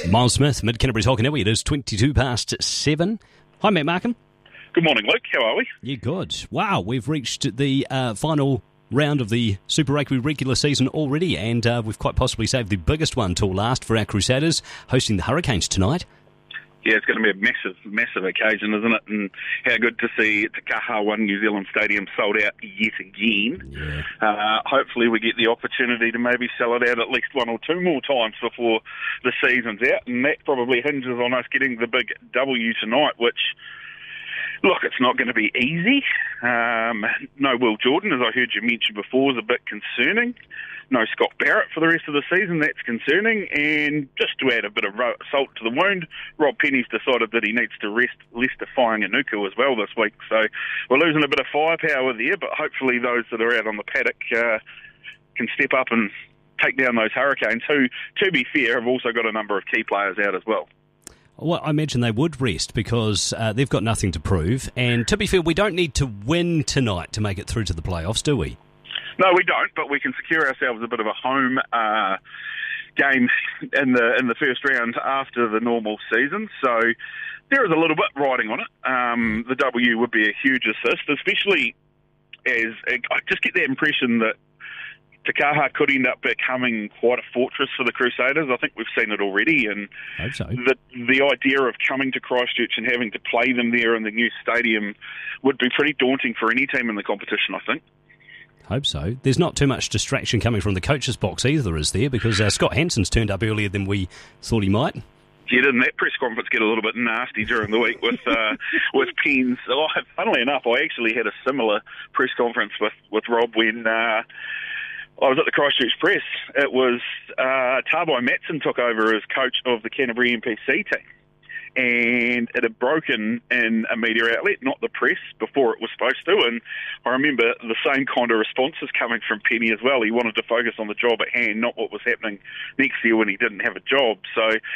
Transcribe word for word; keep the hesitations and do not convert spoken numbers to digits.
Miles Smith, Mid Canterbury's Hockey Network. It is twenty-two past seven. Hi, Matt Markham. Good morning, Luke. How are we? Yeah, good. Wow, we've reached the uh, final round of the Super Rugby regular season already, and uh, we've quite possibly saved the biggest one till last for our Crusaders, hosting the Hurricanes tonight. Yeah, it's going to be a massive, massive occasion, isn't it? And how good to see Te Kaha One New Zealand Stadium sold out yet again. Yeah. Uh, hopefully we get the opportunity to maybe sell it out at least one or two more times before the season's out, and that probably hinges on us getting the big W tonight, which, look, it's not going to be easy. Um, no Will Jordan, as I heard you mention before, is a bit concerning. No Scott Barrett for the rest of the season, that's concerning. And just to add a bit of salt to the wound, Rob Penny's decided that he needs to rest Lester Fainga'anuku as well this week. So we're losing a bit of firepower there, but hopefully those that are out on the paddock uh, can step up and take down those Hurricanes, who, to be fair, have also got a number of key players out as well. Well, I imagine they would rest because uh, they've got nothing to prove. And to be fair, we don't need to win tonight to make it through to the playoffs, do we? No, we don't, but we can secure ourselves a bit of a home uh, game in the in the first round after the normal season. So there is a little bit riding on it. Um, the W would be a huge assist, especially as I just get the impression that Te Kaha could end up becoming quite a fortress for the Crusaders. I think we've seen it already, and I hope so. the the idea of coming to Christchurch and having to play them there in the new stadium would be pretty daunting for any team in the competition, I think. Hope so. There's not too much distraction coming from the coach's box either, is there? Because uh, Scott Hansen's turned up earlier than we thought he might. Yeah, didn't that press conference get a little bit nasty during the week with uh, with Pens? Oh, funnily enough, I actually had a similar press conference with, with Rob when uh, I was at the Christchurch Press. It was uh, Tabai Matson took over as coach of the Canterbury N P C team. And it had broken in a media outlet, not the press, before it was supposed to. And I remember the same kind of responses coming from Penny as well. He wanted to focus on the job at hand, not what was happening next year when he didn't have a job. So